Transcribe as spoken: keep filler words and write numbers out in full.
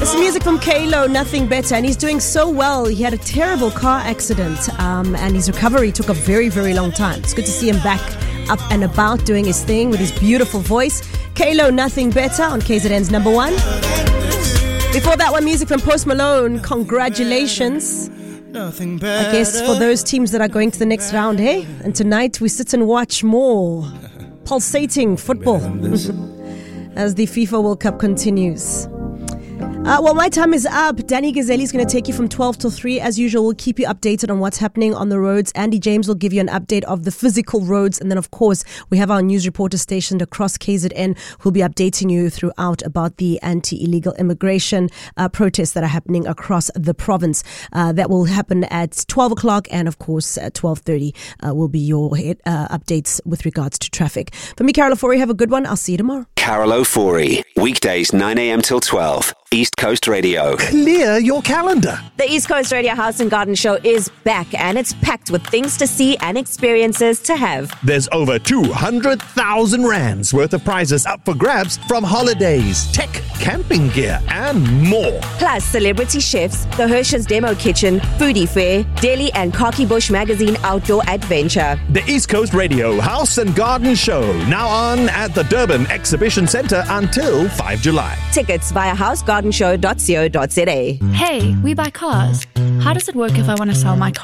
This is music from K-Lo, Nothing Better, and he's doing so well. He had a terrible car accident, um, and his recovery took a very, very long time. It's good to see him back up and about doing his thing with his beautiful voice. K-Lo, Nothing Better on K Z N's number one. Before that one, music from Post Malone, Congratulations. Nothing better. I guess for those teams that are going to the next round, hey? And tonight we sit and watch more pulsating football as the FIFA World Cup continues. Uh, well, my time is up. Danny Gazzelli is going to take you from twelve till three. As usual, we'll keep you updated on what's happening on the roads. Andy James will give you an update of the physical roads. And then, of course, we have our news reporter stationed across K Z N who'll be updating you throughout about the anti-illegal immigration uh, protests that are happening across the province. Uh, that will happen at twelve o'clock. And, of course, at twelve thirty uh, will be your uh, updates with regards to traffic. For me, Carol Ofori, have a good one. I'll see you tomorrow. Carol Ofori, weekdays nine a.m. till twelve. East Coast Radio. Clear your calendar. The East Coast Radio House and Garden Show is back, and it's packed with things to see and experiences to have. There's over two hundred thousand rands worth of prizes up for grabs from holidays, tech, camping gear, and more. Plus, celebrity chefs, the Hershey's Demo Kitchen, Foodie Fair, Delhi and Khaki Bush Magazine Outdoor Adventure. The East Coast Radio House and Garden Show, now on at the Durban Exhibition Centre until the fifth of July. Tickets via house garden show dot co dot za. Hey, we buy cars. How does it work if I want to sell my car?